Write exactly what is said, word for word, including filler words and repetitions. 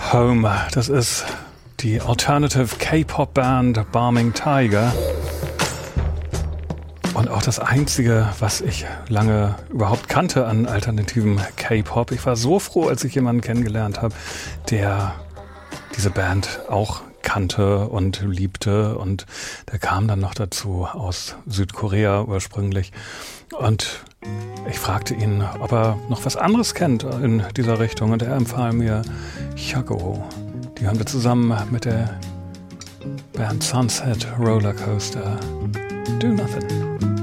Home, das ist die Alternative K-Pop-Band Barming Tiger. Und auch das Einzige, was ich lange überhaupt kannte an alternativen K-Pop. Ich war so froh, als ich jemanden kennengelernt habe, der diese Band auch kannte und liebte. Und der kam dann noch dazu aus Südkorea ursprünglich. Und ich fragte ihn, ob er noch was anderes kennt in dieser Richtung. Und er empfahl mir Hyogo. Die haben wir zusammen mit der Band Sunset Rollercoaster Do Nothing.